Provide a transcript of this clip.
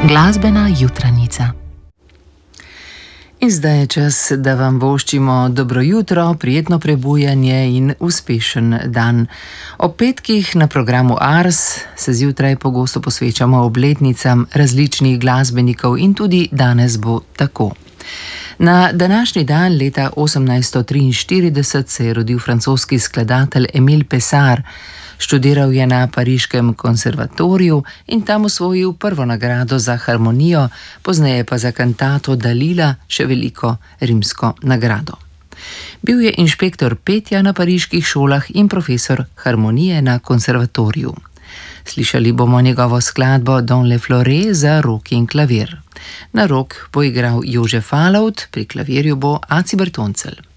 Glasbena jutranica. In zdaj je čas, da vam voščimo dobro jutro, prijetno prebujanje in uspešen dan. Ob petkih na programu Ars se zjutraj pogosto posvečamo obletnicam različnih glasbenikov in tudi danes bo tako. Na današnji dan leta 1843 se je rodil francoski skladatelj Émile Pessard. Študiral je na pariškem konservatoriju in tam osvojil prvo nagrado za harmonijo, pozneje pa za kantato Dalila še veliko rimsko nagrado. Bil je inšpektor petja na pariških šolah in profesor harmonije na konservatoriju. Slišali bomo njegovo skladbo Dans les Fleurs za rok in klavir. Na rok bo igral Jožef Alavt, pri klavirju bo Aci Bertoncelj.